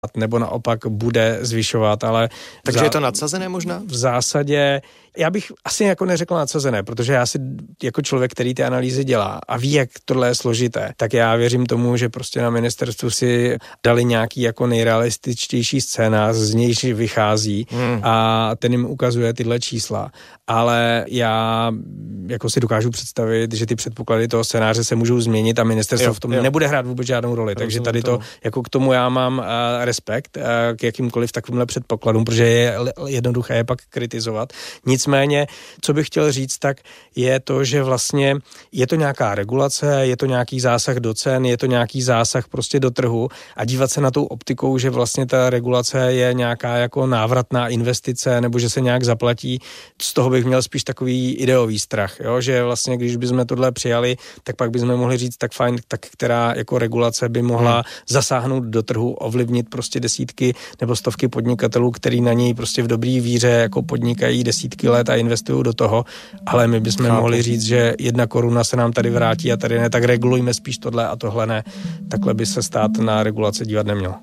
nebo naopak bude zvyšovat, ale... Takže je to nadsazené možná? V zásadě, já bych asi jako neřekl nadsazené, protože já si jako člověk, který ty analýzy dělá a ví, jak tohle je složité, tak já věřím tomu, že prostě na ministerstvu si dali nějaký jako nejrealističtější scénář, z nějž vychází a ten jim ukazuje tyhle čísla. Ale já jako si dokážu představit, že ty předpoklady toho scénáře se můžou změnit a ministerstvo v tom nebude hrát vůbec žádnou roli. Takže tady to, jako k tomu já mám respekt k jakýmkoliv takovýmhle předpokladům, protože je jednoduché je pak kritizovat. Nicméně, co bych chtěl říct, tak je to, že vlastně je to nějaká regulace, je to nějaký zásah do cen, je to nějaký zásah prostě do trhu a dívat se na tou optikou, že vlastně ta regulace je nějaká jako návratná investice nebo že se nějak zaplatí, z toho bych měl spíš takový ideový strach, jo? Že vlastně, když bychom tohle přijali, tak pak bychom mohli říct, tak fajn, tak která jako regulace by mohla zasáhnout do trhu, ovlivnit prostě desítky nebo stovky podnikatelů, který na něj prostě v dobrý víře jako podnikají desítky let a investují do toho, ale my bychom mohli říct, že 1 koruna se nám tady vrátí a tady ne, tak regulujme spíš tohle a tohle ne. Takhle by se stát na regulace dívat neměl.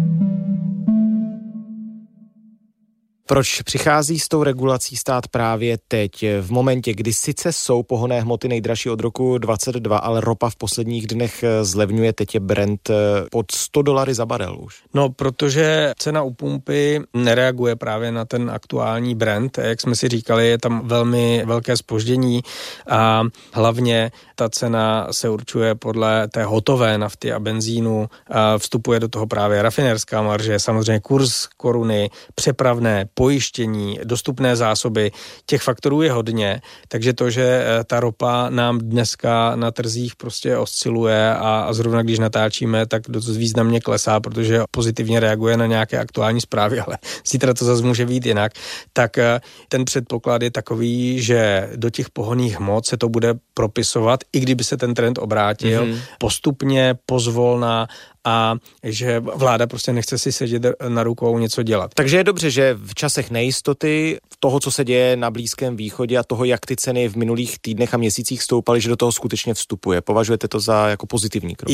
Proč přichází s tou regulací stát právě teď, v momentě, kdy sice jsou pohonné hmoty nejdražší od roku 2022, ale ropa v posledních dnech zlevňuje, teď je Brent pod $100 za barel už? No, protože cena u pumpy nereaguje právě na ten aktuální Brent. Jak jsme si říkali, je tam velmi velké zpoždění a hlavně ta cena se určuje podle té hotové nafty a benzínu. Vstupuje do toho právě rafinérská marže, samozřejmě kurz koruny, přepravné, pojištění, dostupné zásoby, těch faktorů je hodně, takže to, že ta ropa nám dneska na trzích prostě osciluje a zrovna když natáčíme, tak dost významně klesá, protože pozitivně reaguje na nějaké aktuální zprávy, ale zítra to zase může být jinak, tak ten předpoklad je takový, že do těch pohonných hmot se to bude propisovat, i kdyby se ten trend obrátil, postupně, pozvolna a že vláda prostě nechce si sedět na rukou něco dělat. Takže je dobře, že v časech nejistoty, toho, co se děje na Blízkém východě a toho, jak ty ceny v minulých týdnech a měsících stoupaly, že do toho skutečně vstupuje. Považujete to za jako pozitivní krok?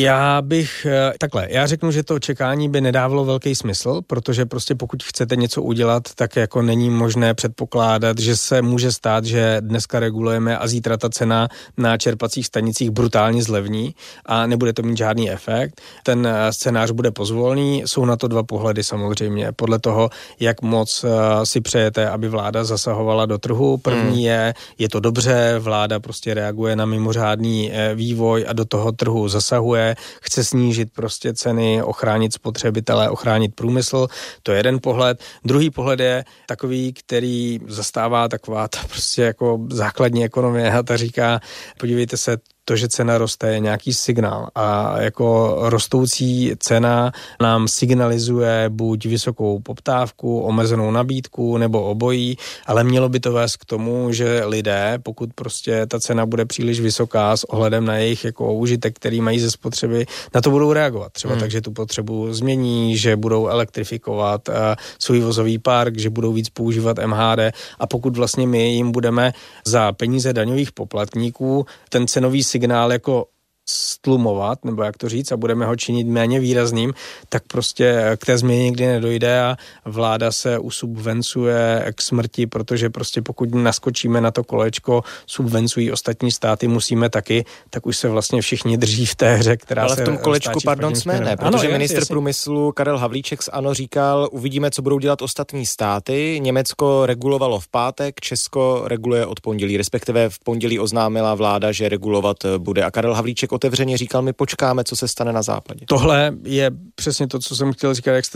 Já řeknu, že to čekání by nedávalo velký smysl, protože prostě pokud chcete něco udělat, tak jako není možné předpokládat, že se může stát, že dneska regulujeme a zítra ta cena na čerpacích stanicích brutálně zlevní a nebude to mít žádný efekt. Ten scénář bude pozvolný, jsou na to dva pohledy samozřejmě. Podle toho, jak moc si přejete, aby vláda zasahovala do trhu. První je to dobře, vláda prostě reaguje na mimořádný vývoj a do toho trhu zasahuje, chce snížit prostě ceny, ochránit spotřebitele, ochránit průmysl. To je jeden pohled. Druhý pohled je takový, který zastává taková ta prostě jako základní ekonomie a ta říká, podívejte se, to, že cena roste, je nějaký signál a jako rostoucí cena nám signalizuje buď vysokou poptávku, omezenou nabídku nebo obojí, ale mělo by to vést k tomu, že lidé, pokud prostě ta cena bude příliš vysoká s ohledem na jejich jako užitek, který mají ze spotřeby, na to budou reagovat. Třeba tak, že tu potřebu změní, že budou elektrifikovat svůj vozový park, že budou víc používat MHD a pokud vlastně my jim budeme za peníze daňových poplatníků ten cenový signál jako stlumovat, nebo jak to říct, a budeme ho činit méně výrazným, tak prostě k té změně nikdy nedojde a vláda se usubvencuje k smrti, protože prostě pokud naskočíme na to kolečko, subvencují ostatní státy, musíme taky, tak už se vlastně všichni drží v té hře, která ale se... Ale v tom kolečku, pardon, jsme ne, protože ministr průmyslu Karel Havlíček z ANO říkal, uvidíme, co budou dělat ostatní státy. Německo regulovalo v pátek, Česko reguluje od pondělí, respektive v pondělí oznámila vláda, že regulovat bude a Karel Havlíček otevřeně říkal, my počkáme, co se stane na západě. Tohle je přesně to, co jsem chtěl říkat, jak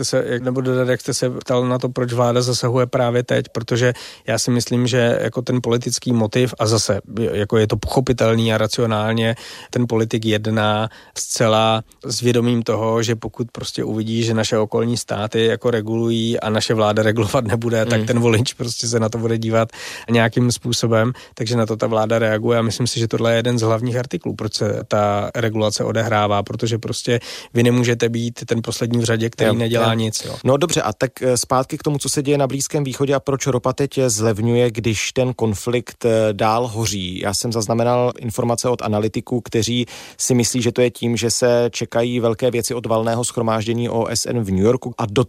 jste se ptal na to, proč vláda zasahuje právě teď, protože já si myslím, že jako ten politický motiv a zase jako je to pochopitelný a racionálně ten politik jedná zcela s vědomím toho, že pokud prostě uvidí, že naše okolní státy jako regulují a naše vláda regulovat nebude, tak ten volič prostě se na to bude dívat nějakým způsobem, takže na to ta vláda reaguje a myslím si, že tohle je jeden z hlavních artiklů, proč se ta ta regulace odehrává, protože prostě vy nemůžete být ten poslední v řadě, který nedělá nic. Jo. No dobře, a tak zpátky k tomu, co se děje na Blízkém východě a proč ropa teď zlevňuje, když ten konflikt dál hoří. Já jsem zaznamenal informace od analytiků, kteří si myslí, že to je tím, že se čekají velké věci od valného shromáždění OSN v New Yorku a do